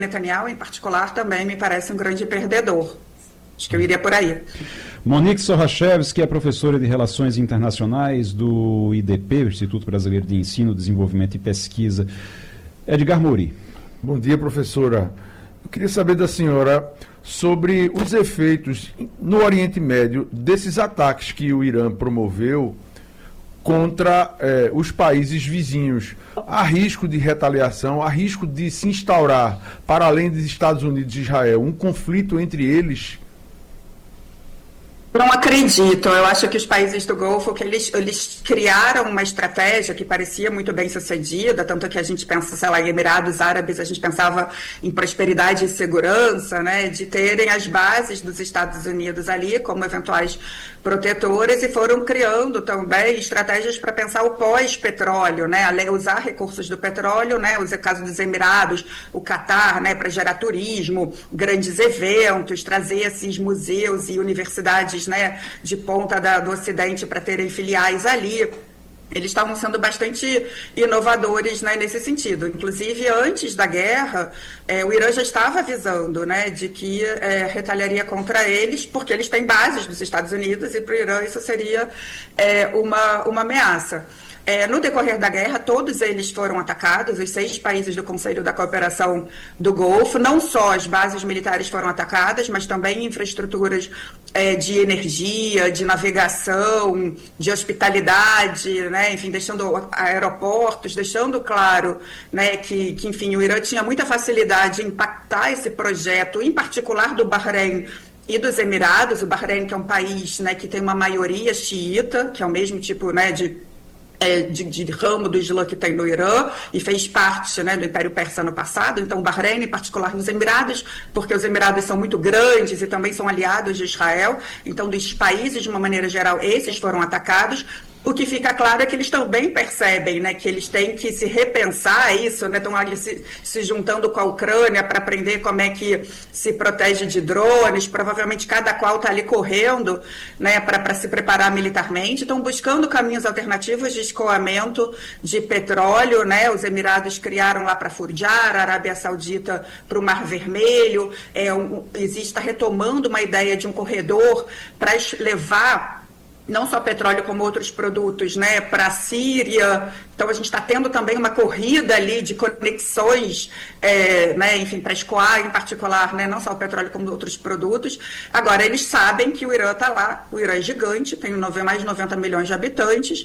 Netanyahu, em particular, também me parece um grande perdedor. Acho que eu iria por aí. Monique Sorachevski é professora de Relações Internacionais do IDP, Instituto Brasileiro de Ensino, Desenvolvimento e Pesquisa. Edgar Mori. Bom dia, professora. Eu queria saber da senhora sobre os efeitos no Oriente Médio desses ataques que o Irã promoveu contra os países vizinhos. Há risco de retaliação, há risco de se instaurar, para além dos Estados Unidos e Israel, um conflito entre eles? Não acredito. Eu acho que os países do Golfo, que eles criaram uma estratégia que parecia muito bem sucedida, tanto que a gente pensa, sei lá, em Emirados Árabes, a gente pensava em prosperidade e segurança, né, de terem as bases dos Estados Unidos ali como eventuais protetores, e foram criando também estratégias para pensar o pós-petróleo, né, usar recursos do petróleo, né, o caso dos Emirados, o Catar, né, para gerar turismo, grandes eventos, trazer esses museus e universidades, né, de ponta do Ocidente para terem filiais ali. Eles estavam sendo bastante inovadores, né, nesse sentido. Inclusive, antes da guerra, o Irã já estava avisando, né, de que retaliaria contra eles, porque eles têm bases dos Estados Unidos, e para o Irã isso seria uma ameaça. No decorrer da guerra, todos eles foram atacados, os 6 países do Conselho da Cooperação do Golfo. Não só as bases militares foram atacadas, mas também infraestruturas de energia, de navegação, de hospitalidade, né? Enfim, deixando aeroportos, deixando claro, né, que enfim, o Irã tinha muita facilidade em impactar esse projeto, em particular do Bahrein e dos Emirados. O Bahrein, que é um país, né, que tem uma maioria xiita, que é o mesmo tipo, né, de ramo do Islã que tem no Irã, e fez parte, né, do Império Persa no passado. Então, o Bahrein, em particular nos Emirados, porque os Emirados são muito grandes e também são aliados de Israel. Então, dos países, de uma maneira geral, esses foram atacados. O que fica claro é que eles também percebem, né, que eles têm que se repensar isso, né, estão ali se juntando com a Ucrânia para aprender como é que se protege de drones. Provavelmente cada qual está ali correndo, né, para se preparar militarmente. Estão buscando caminhos alternativos de escoamento de petróleo, né. Os Emirados criaram lá para Furjar, a Arábia Saudita para o Mar Vermelho. Está retomando uma ideia de um corredor para levar não só petróleo como outros produtos, né, para a Síria. Então a gente está tendo também uma corrida ali de conexões, né, enfim, para escoar em particular, né, não só o petróleo como outros produtos. Agora, eles sabem que o Irã está lá, o Irã é gigante, tem mais de 90 milhões de habitantes,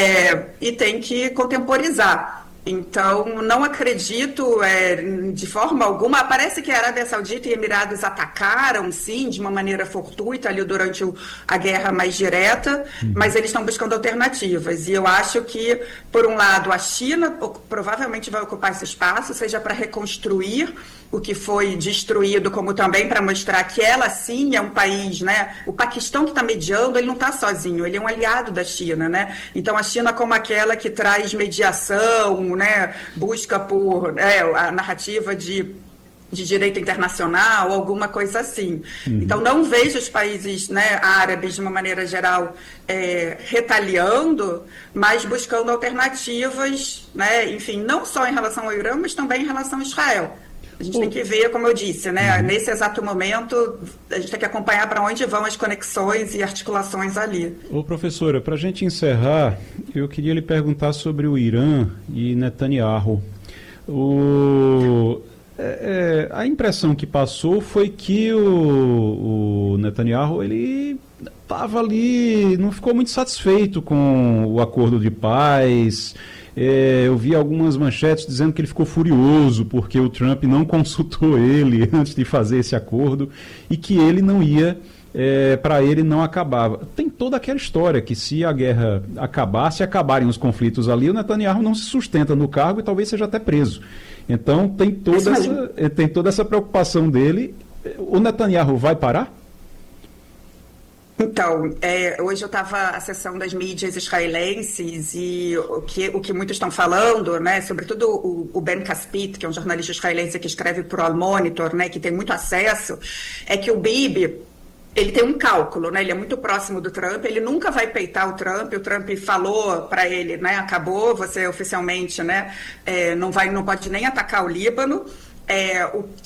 e tem que contemporizar. Então, não acredito de forma alguma. Parece que a Arábia Saudita e Emirados atacaram, sim, de uma maneira fortuita ali durante a guerra mais direta, mas eles estão buscando alternativas. E eu acho que, por um lado, a China provavelmente vai ocupar esse espaço, seja para reconstruir o que foi destruído, como também para mostrar que ela, sim, é um país, né? O Paquistão, que está mediando, ele não está sozinho, ele é um aliado da China, né? Então, a China, como aquela que traz mediação, né? Busca por a narrativa de direito internacional, alguma coisa assim. Então, não vejo os países, né, árabes, de uma maneira geral, retaliando, mas buscando alternativas, né? Enfim, não só em relação ao Irã, mas também em relação a Israel. A gente tem que ver, como eu disse, né, nesse exato momento, a gente tem que acompanhar para onde vão as conexões e articulações ali. Ô, professora, para a gente encerrar, eu queria lhe perguntar sobre o Irã e Netanyahu. A impressão que passou foi que o Netanyahu, ele estava ali, não ficou muito satisfeito com o acordo de paz. Eu vi algumas manchetes dizendo que ele ficou furioso porque o Trump não consultou ele antes de fazer esse acordo e que ele não ia, para ele não acabava. Tem toda aquela história que se a guerra acabar, se acabarem os conflitos ali, o Netanyahu não se sustenta no cargo e talvez seja até preso. Então tem toda essa preocupação dele. O Netanyahu vai parar? Então, hoje eu estava acessando as mídias israelenses e o que muitos estão falando, né, sobretudo o Ben Caspit, que é um jornalista israelense que escreve para o Al Monitor, né, que tem muito acesso, é que o Bibi, ele tem um cálculo, né, ele é muito próximo do Trump, ele nunca vai peitar o Trump falou para ele, né, acabou, você oficialmente, né, não pode nem atacar o Líbano.